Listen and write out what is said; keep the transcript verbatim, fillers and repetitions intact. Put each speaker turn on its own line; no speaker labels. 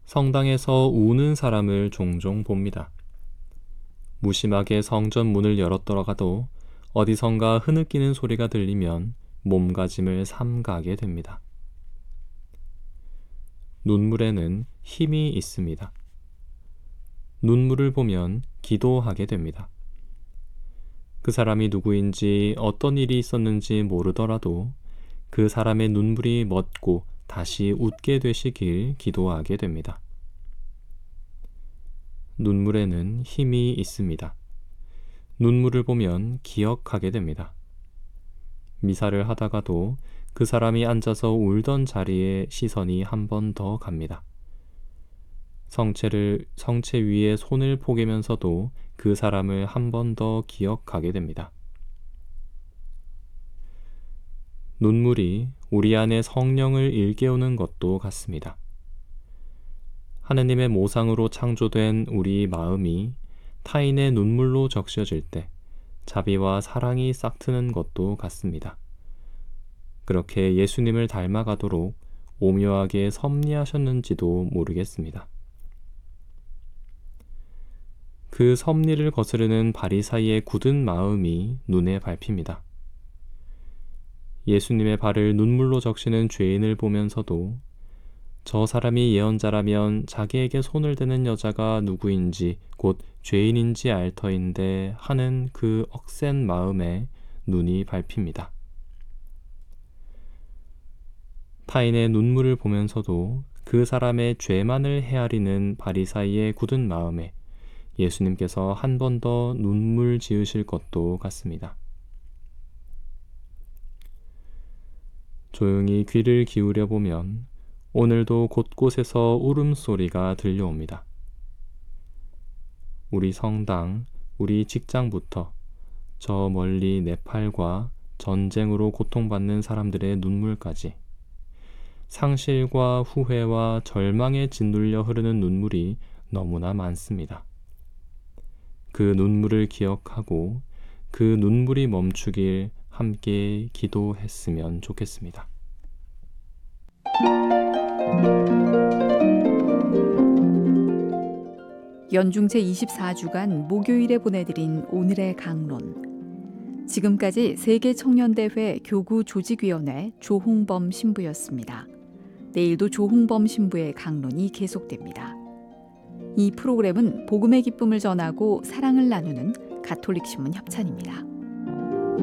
성당에서 우는 사람을 종종 봅니다. 무심하게 성전 문을 열어 들어가도 어디선가 흐느끼는 소리가 들리면 몸가짐을 삼가게 됩니다. 눈물에는 힘이 있습니다. 눈물을 보면 기도하게 됩니다. 그 사람이 누구인지 어떤 일이 있었는지 모르더라도 그 사람의 눈물이 멎고 다시 웃게 되시길 기도하게 됩니다. 눈물에는 힘이 있습니다. 눈물을 보면 기억하게 됩니다. 미사를 하다가도 그 사람이 앉아서 울던 자리에 시선이 한 번 더 갑니다. 성체를, 성체 위에 손을 포개면서도 그 사람을 한 번 더 기억하게 됩니다. 눈물이 우리 안에 성령을 일깨우는 것도 같습니다. 하느님의 모상으로 창조된 우리 마음이 타인의 눈물로 적셔질 때 자비와 사랑이 싹트는 것도 같습니다. 그렇게 예수님을 닮아가도록 오묘하게 섭리하셨는지도 모르겠습니다. 그 섭리를 거스르는 바리사이의 굳은 마음이 눈에 밟힙니다. 예수님의 발을 눈물로 적시는 죄인을 보면서도 저 사람이 예언자라면 자기에게 손을 대는 여자가 누구인지 곧 죄인인지 알 터인데 하는 그 억센 마음에 눈이 밟힙니다. 타인의 눈물을 보면서도 그 사람의 죄만을 헤아리는 바리사이의 굳은 마음에 예수님께서 한 번 더 눈물 지으실 것도 같습니다. 조용히 귀를 기울여 보면 오늘도 곳곳에서 울음소리가 들려옵니다. 우리 성당, 우리 직장부터 저 멀리 네팔과 전쟁으로 고통받는 사람들의 눈물까지 상실과 후회와 절망에 짓눌려 흐르는 눈물이 너무나 많습니다. 그 눈물을 기억하고 그 눈물이 멈추길 함께 기도했으면 좋겠습니다.
연중 제이십사 주간 목요일에 보내드린 오늘의 강론. 지금까지 세계청년대회 교구 조직위원회 조홍범 신부였습니다. 내일도 조홍범 신부의 강론이 계속됩니다. 이 프로그램은 복음의 기쁨을 전하고 사랑을 나누는 가톨릭 신문 협찬입니다.